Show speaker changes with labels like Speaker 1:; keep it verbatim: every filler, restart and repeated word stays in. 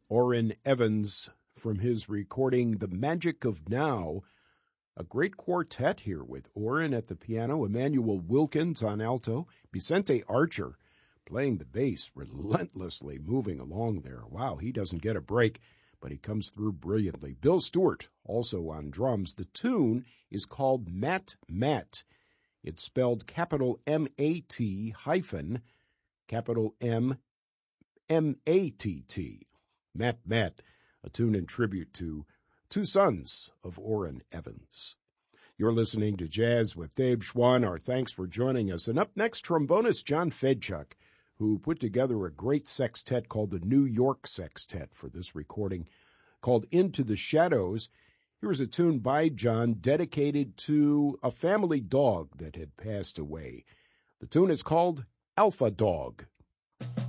Speaker 1: Orrin Evans from his recording The Magic of Now. A great quartet here with Orrin at the piano, Emmanuel Wilkins on alto, Vicente Archer playing the bass, relentlessly moving along there. Wow, he doesn't get a break, but he comes through brilliantly. Bill Stewart also on drums. The tune is called Matt Matt. It's spelled capital M A T hyphen capital M M A T T. Matt Matt, a tune in tribute to two sons of Orrin Evans. You're listening to Jazz with Dave Schwann. Our thanks for joining us. And up next, trombonist John Fedchuk, who put together a great sextet called the New York Sextet for this recording, called Into the Shadows. Here's a tune by John dedicated to a family dog that had passed away. The tune is called Alpha Dog.